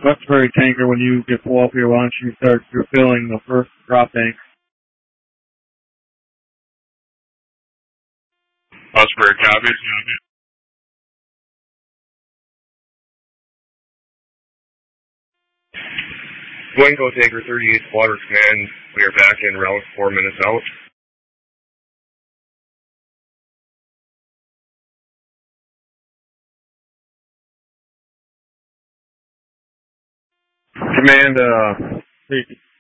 Westbury tanker, when you get full up here, why don't you start refilling the first drop tank? Westbury copies. Wingo tanker 38 Water Command. We are back in route 4 minutes out. Command,